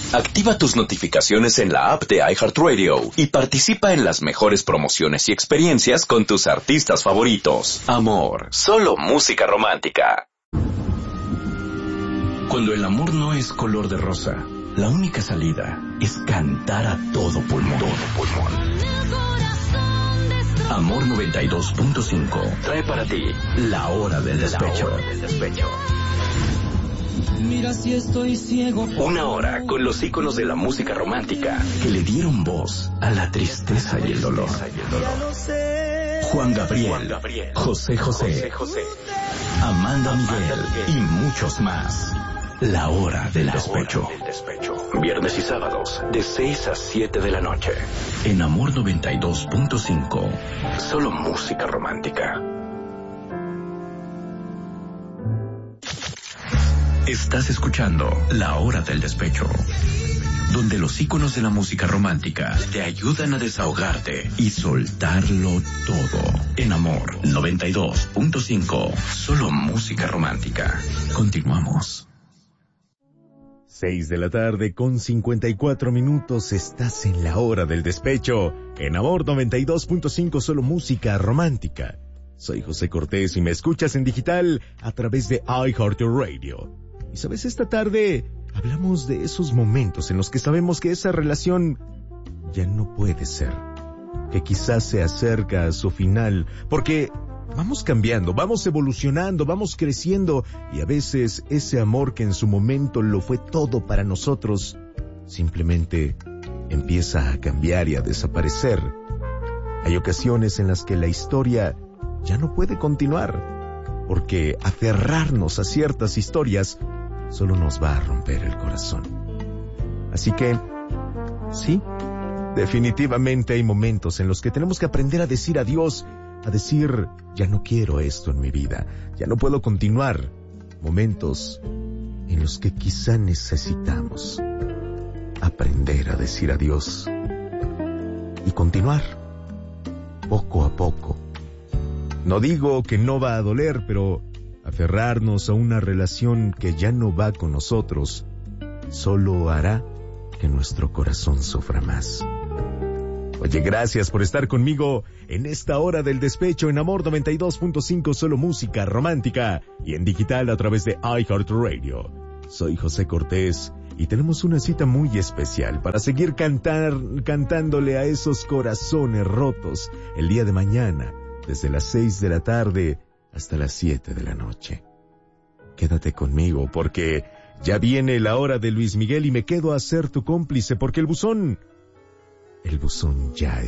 Activa tus notificaciones en la app de iHeartRadio y participa en las mejores promociones y experiencias con tus artistas favoritos. Amor, solo música romántica. Cuando el amor no es color de rosa, la única salida es cantar a todo pulmón. Amor 92.5 trae para ti La Hora del Despecho. Mira si estoy ciego. Una hora con los íconos de la música romántica que le dieron voz a la tristeza y el dolor. Juan Gabriel, José José, Amanda Miguel y muchos más. La Hora del Despecho. Viernes y sábados de 6 a 7 de la noche. En Amor 92.5. Solo música romántica. Estás escuchando La Hora del Despecho, donde los íconos de la música romántica te ayudan a desahogarte y soltarlo todo. En Amor 92.5, solo música romántica. Continuamos. 6 de la tarde con 54 minutos, estás en La Hora del Despecho, en Amor 92.5, solo música romántica. Soy José Cortés y me escuchas en digital a través de iHeartRadio. Y sabes, esta tarde hablamos de esos momentos en los que sabemos que esa relación ya no puede ser, que quizás se acerca a su final, porque vamos cambiando, vamos evolucionando, vamos creciendo, y a veces ese amor que en su momento lo fue todo para nosotros, simplemente empieza a cambiar y a desaparecer. Hay ocasiones en las que la historia ya no puede continuar, porque aferrarnos a ciertas historias solo nos va a romper el corazón. Así que, sí, definitivamente hay momentos en los que tenemos que aprender a decir adiós, a decir, ya no quiero esto en mi vida, ya no puedo continuar. Momentos en los que quizá necesitamos aprender a decir adiós y continuar poco a poco. No digo que no va a doler, pero aferrarnos a una relación que ya no va con nosotros solo hará que nuestro corazón sufra más. Oye, gracias por estar conmigo en esta hora del despecho en Amor 92.5, solo música romántica, y en digital a través de iHeartRadio. Soy José Cortés y tenemos una cita muy especial para seguir cantándole a esos corazones rotos el día de mañana, desde las 6 de la tarde hasta las 7 de la noche. Quédate conmigo porque ya viene la hora de Luis Miguel y me quedo a ser tu cómplice porque el buzón ya